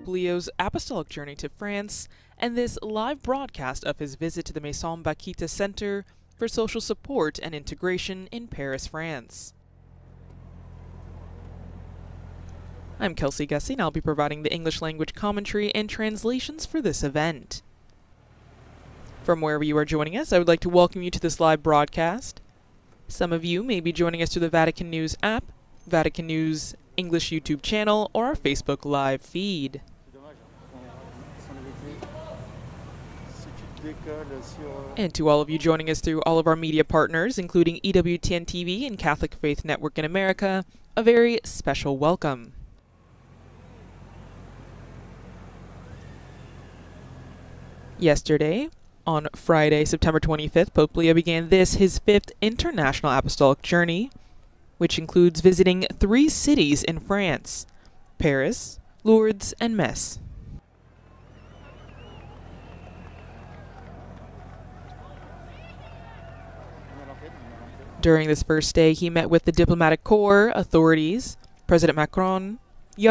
Pope Leo's apostolic journey to France and this live broadcast of his visit to the Maison Bakita Center for Social Support and Integration in Paris, France. I'm Kelsey Gussie, and I'll be providing the English language commentary and translations for this event. From wherever you are joining us, I would like to welcome you to this live broadcast. Some of you may be joining us through the Vatican News app, Vatican News English YouTube channel, or our Facebook Live feed. And to all of you joining us through all of our media partners, including EWTN TV and Catholic Faith Network in America, a very special welcome. Yesterday, on Friday, September 25th, Pope Leo began his fifth international apostolic journey, which includes visiting 3 cities in France: Paris, Lourdes, and Metz. During this first day, he met with the diplomatic corps, authorities, President Macron,